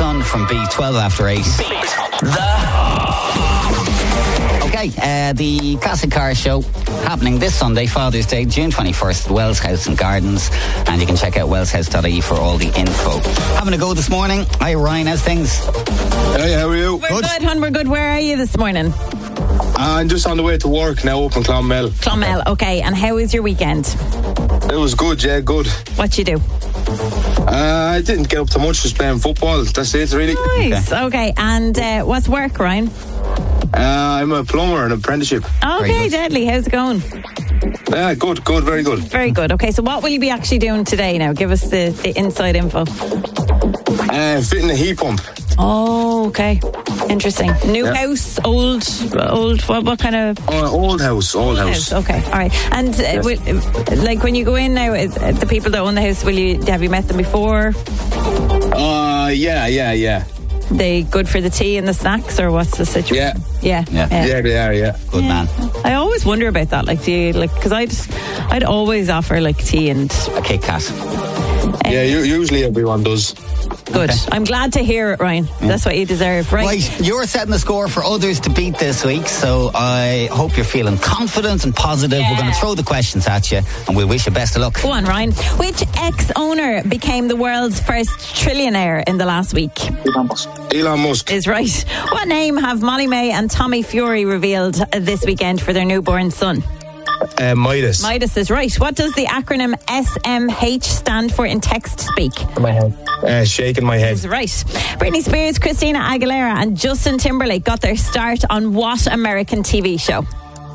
Sun from Beat, 12 after 8. Okay, the Classic Car Show happening this Sunday, Father's Day, June 21st at Wells House and Gardens, and you can check out wellshouse.ie for all the info. Having a go this morning. Hi Ryan, how's things? Hey, how are you? We're good, hon, we're good. Where are you this morning? I'm just on the way to work now up in Clonmel. Clonmel, okay. And how was your weekend? It was good, yeah, good. What'd you do? I didn't get up to much, just playing football. That's it, really. Nice, okay. And what's work, Ryan? I'm a plumber, an apprenticeship. Okay, deadly. How's it going? Yeah, good, very good. Very good. Okay, so what will you be actually doing today now? Give us the inside info. Fitting a heat pump. Oh, okay. Interesting. New house, old, what kind of... Old house. Okay, all right. And like when you go in now, the people that own the house, have you met them before? Yeah. They good for the tea and the snacks, or what's the situation? Yeah, they are. Yeah, good man. I always wonder about that. Like, do you because I'd always offer like tea and a Kit Kat. Usually everyone does. Good. Okay. I'm glad to hear it, Ryan. Yeah. That's what you deserve, right? You're setting the score for others to beat this week, so I hope you're feeling confident and positive. Yeah. We're going to throw the questions at you, and we'll wish you best of luck. Go on, Ryan. Which ex-owner became the world's first trillionaire in the last week? Elon Musk. Is right. What name have Molly May and Tommy Fury revealed this weekend for their newborn son? Midas. Midas is right. What does the acronym SMH stand for in text speak? My head. Shaking my head. Is right. Britney Spears, Christina Aguilera and Justin Timberlake got their start on what American TV show?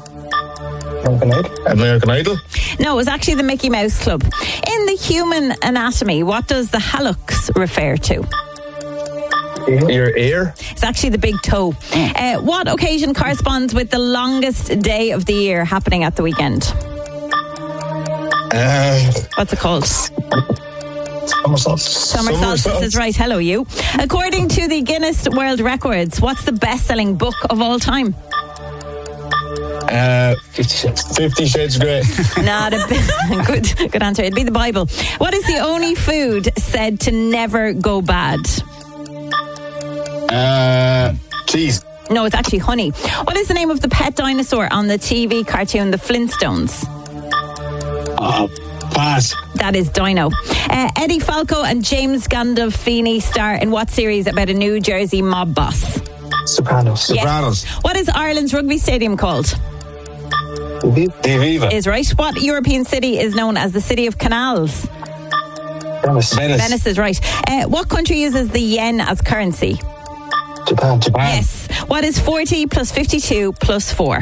American Idol? No, it was actually the Mickey Mouse Club. In the human anatomy, what does the hallux refer to? Your ear? It's actually the big toe. What occasion corresponds with the longest day of the year happening at the weekend? What's it called? Summer solstice. Summer solstice is right. Hello, you. According to the Guinness World Records, what's the best-selling book of all time? 50 Shades Grey. Not a bit. Good answer. It'd be the Bible. What is the only food said to never go bad? Cheese. No, it's actually honey. What is the name of the pet dinosaur on the TV cartoon The Flintstones? Pass. That is Dino. Eddie Falco and James Gandolfini star in what series about a New Jersey mob boss? Sopranos. Yes. Sopranos. What is Ireland's rugby stadium called? De Viva. Is right. What European city is known as the City of Canals? Venice is right. What country uses the yen as currency? Japan. Yes. What is 40 plus 52 plus 4?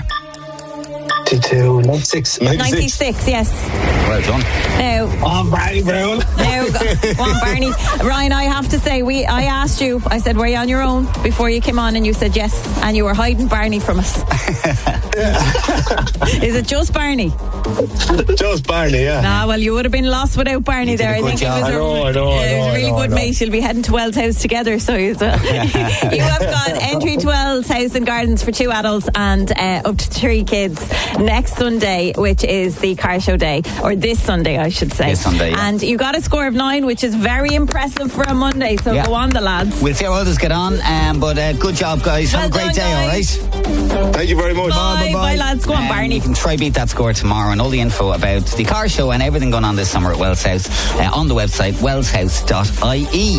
96. 96, yes. Well done. Now, Barney Brown. Now, go on, Barney. Ryan, I have to say, I asked you, I said, were you on your own before you came on, and you said yes, and you were hiding Barney from us. Is it just Barney? Just Barney, yeah. Nah, well, you would have been lost without Barney there. I think job. it was a really good mate. You'll be heading to Wells House together. So you have got entry to Wells House and Gardens for 2 adults and up to 3 kids next Sunday, which is the car show day, or this Sunday, I should say. This Sunday, yeah. And you got a score of 9, which is very impressive for a Monday. So go on, the lads. We'll see how others get on. But good job, guys. Have a great day, all right? Thank you very much. Bye, lads. Go on, Barney. You can try beat that score tomorrow, and all the info about the car show and everything going on this summer at Wells House on the website wellshouse.ie.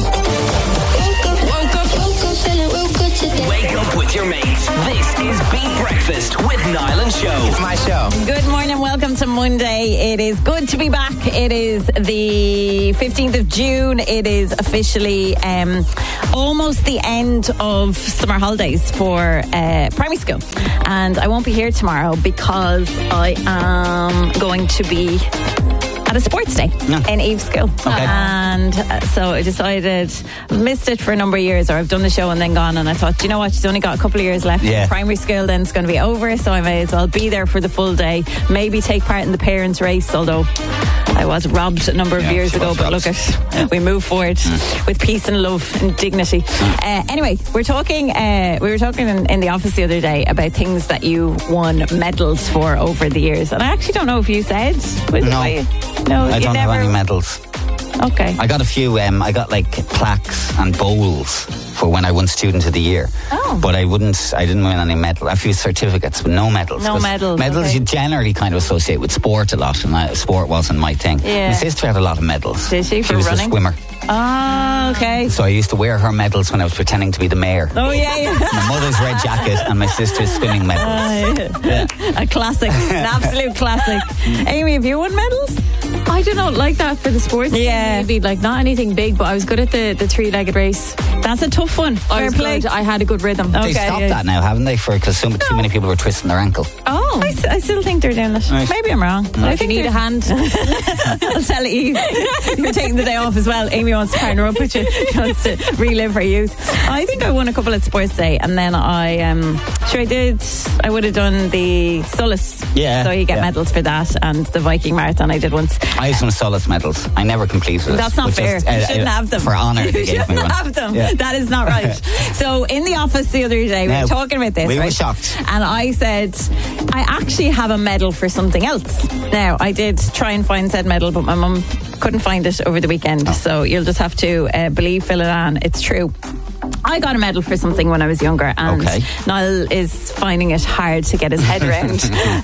Wake up with your mates. This is Beat Breakfast with Niall and Show. It's my show. Good morning. Welcome to Monday. It is good to be back. It is the 15th of June. It is officially almost the end of summer holidays for primary school. And I won't be here tomorrow because I am going to be at a sports day in Eve's school. Okay. And so I decided, I've missed it for a number of years, or I've done the show and then gone, and I thought, you know what, she's only got a couple of years left in primary school, then it's going to be over, so I may as well be there for the full day, maybe take part in the parents' race, although I was robbed a number of years ago, but look at, we move forward with peace and love and dignity. Anyway, we were talking in the office the other day about things that you won medals for over the years, and I actually don't know if you said. No, I don't have any medals. Okay. I got a few, I got like plaques and bowls for when I won Student of the Year. Oh. But I didn't win any medal. A few certificates, but no medals. No medals. Medals you generally kind of associate with sport a lot, and sport wasn't my thing. Yeah. My sister had a lot of medals. Did she? She was running? a swimmer. Oh, okay. So I used to wear her medals when I was pretending to be the mayor. Oh, yeah. My mother's red jacket and my sister's swimming medals. Yeah. A classic. An absolute classic. Amy, have you won medals? I don't know, like that for the sports thing, Yeah. maybe, like not anything big, but I was good at the three-legged race. That's a tough one. I Fair was play. good. I had a good rhythm. Oh. They Okay, stopped yeah. that now, haven't they? Because too many people were twisting their ankle. Oh, I still think they're doing it. Right. Maybe I'm wrong. But I if you think need a hand. I'll tell Eve. You're taking the day off as well. Amy wants to partner up with you. She wants to relive her youth. I think I won a couple at Sports Day, and then I would have done the Sullus. Yeah, So you get yeah. medals for that, and the Viking Marathon I did once. I have some Solace medals. I never completed it. That's not but fair. just, You shouldn't have them. For honour, You they gave me shouldn't one. have them. Yeah. That is not right. So in the office the other day, we Now, were talking about this. we were right? shocked. And I said, I actually have a medal for something else. Now, I did try and find said medal, but my mum couldn't find it over the weekend. So you'll just have to believe Phil and Anne. It's true. I got a medal for something when I was younger, and Okay. Niall is finding it hard to get his head around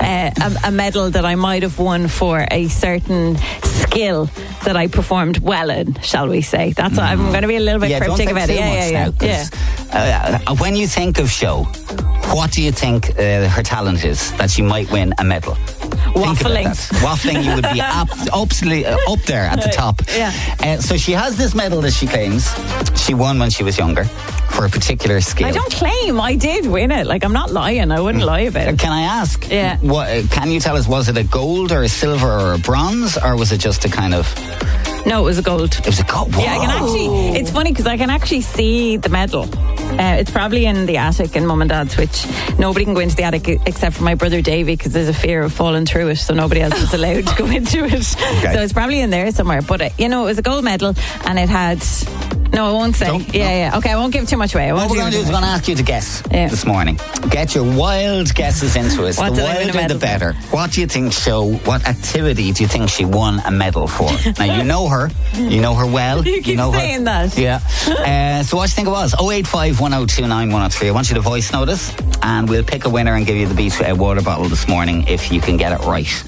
a medal that I might have won for a certain skill that I performed well in, shall we say. That's I'm going to be a little bit cryptic don't about say it. too much now, 'cause, when you think of Show, what do you think her talent is that she might win a medal? Waffling. Waffling, you would be absolutely up there at the top. Yeah. So she has this medal that she claims she won when she was younger for a particular skill. I don't claim I did win it. Like, I'm not lying. I wouldn't lie about it. Can I ask? Yeah. Can you tell us, was it a gold or a silver or a bronze, or was it just a kind of... No, it was a gold. It was a gold. Yeah, I can actually. It's funny because I can actually see the medal. It's probably in the attic in Mum and Dad's, which nobody can go into the attic except for my brother Davey, because there's a fear of falling through it, so nobody else is allowed to go into it. Okay. So it's probably in there somewhere. But it was a gold medal, and it had. No, I won't say. Yeah. Okay, I won't give too much away. What we're going to do is we're going to ask you to guess this morning. Get your wild guesses into us. What The did I win a wilder the medal better. What do you think, Show? What activity do you think she won a medal for? Now, you know her. You know her well. You keep know saying her. that. Yeah. So what do you think it was? 085 1029 103. I want you to voice note us, and we'll pick a winner and give you the Beach water bottle this morning if you can get it right.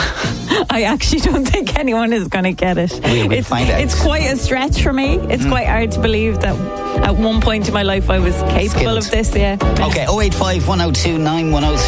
I actually don't think anyone is going to get it. We'll find out. It's quite a stretch for me. It's quite hard to believe that at one point in my life I was capable Skilled. of this. Yeah. Okay, 085 1029 103.